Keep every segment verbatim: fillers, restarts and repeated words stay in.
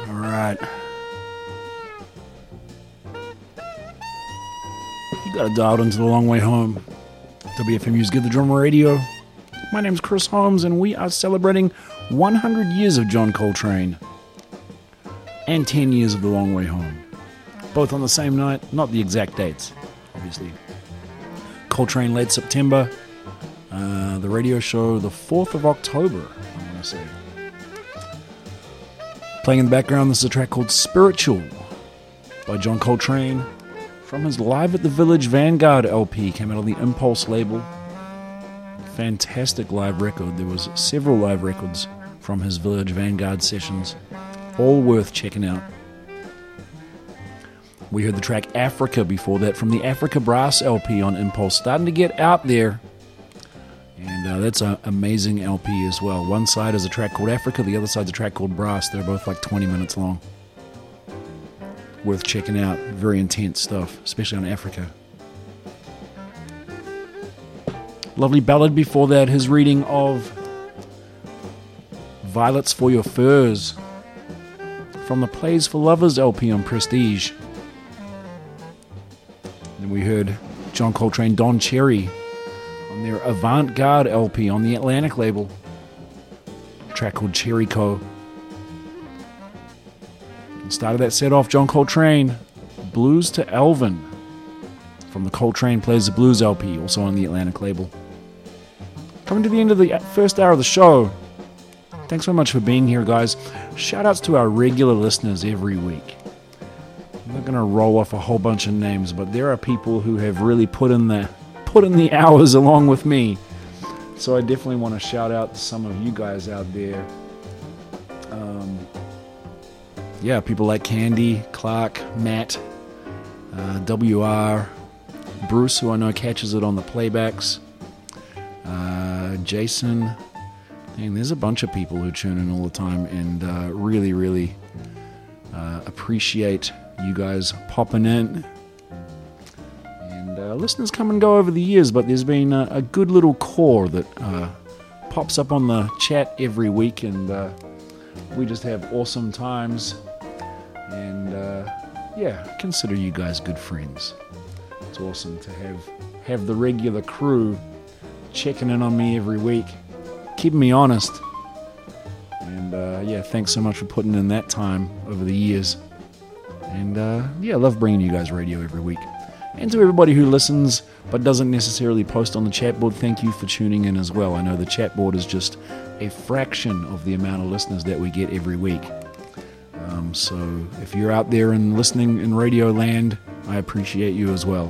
All right. You got it dialed into the long way home. W F M U's Get the Drummer Radio. My name's Chris Holmes, and we are celebrating one hundred years of John Coltrane and ten years of The Long Way Home. Both on the same night, not the exact dates, obviously. Coltrane late September, uh, the radio show the fourth of October, I want to say. Playing in the background, this is a track called Spiritual by John Coltrane from his Live at the Village Vanguard L P, came out on the Impulse label. Fantastic live record. There was several live records from his Village Vanguard sessions, all worth checking out. We heard the track Africa before that from the Africa Brass L P on Impulse, starting to get out there. And uh, that's an amazing L P as well. One side is a track called Africa, the other side's a track called Brass. They're both like twenty minutes long. Worth checking out. Very intense stuff, especially on Africa. Lovely ballad before that, his reading of Violets for Your Furs from the Plays for Lovers L P on Prestige. Then we heard John Coltrane, Don Cherry on their Avant-Garde L P on the Atlantic label, a track called Cherry Co. And started that set off, John Coltrane, Blues to Elvin from the Coltrane Plays the Blues L P, also on the Atlantic label. Coming to the end of the first hour of the show. Thanks so much for being here, guys. Shout outs to our regular listeners every week. I'm not going to roll off a whole bunch of names, but there are people who have really put in the put in the hours along with me. So I definitely want to shout out to some of you guys out there. Um, yeah, people like Candy, Clark, Matt, uh, W R, Bruce, who I know catches it on the playbacks, uh, Jason. Dang, there's a bunch of people who tune in all the time, and uh, really, really uh, appreciate you guys popping in. And uh, listeners come and go over the years, but there's been a, a good little core that uh, pops up on the chat every week, and uh, we just have awesome times. And uh, yeah, consider you guys good friends. It's awesome to have have the regular crew checking in on me every week, keeping me honest. And uh, yeah, thanks so much for putting in that time over the years. And uh, yeah, I love bringing you guys radio every week. And to everybody who listens but doesn't necessarily post on the chat board, thank you for tuning in as well. I know the chat board is just a fraction of the amount of listeners that we get every week. Um, so if you're out there and listening in radio land, I appreciate you as well.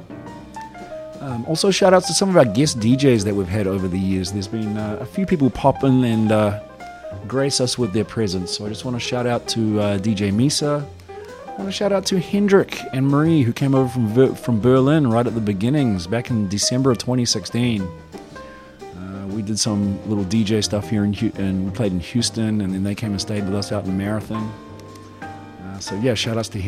Um, also, shout outs to some of our guest D Js that we've had over the years. There's been uh, a few people pop in and uh, grace us with their presence. So I just want to shout out to uh, D J Misa. I want to shout out to Hendrik and Marie, who came over from Ver- from Berlin right at the beginnings back in December of twenty sixteen. Uh, we did some little D J stuff here in Hu- and we played in Houston, and then they came and stayed with us out in Marathon. Uh, so yeah, shout outs to